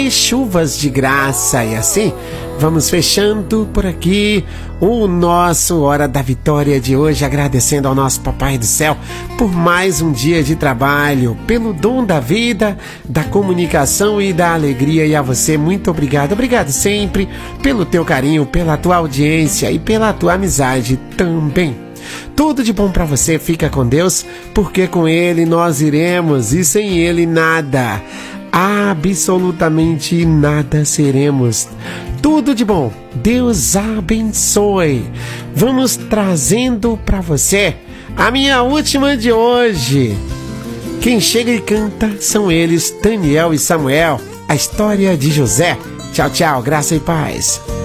e chuvas de graça. E assim, vamos fechando por aqui o nosso Hora da Vitória de hoje, agradecendo ao nosso Papai do Céu por mais um dia de trabalho, pelo dom da vida, da comunicação e da alegria. E a você, muito obrigado. Obrigado sempre pelo teu carinho, pela tua audiência e pela tua amizade também. Tudo de bom pra você, fica com Deus, porque com Ele nós iremos e sem Ele nada, absolutamente nada seremos. Tudo de bom, Deus abençoe. Vamos trazendo pra você a minha última de hoje. Quem chega e canta são eles, Daniel e Samuel, a história de José. Tchau, tchau, graça e paz.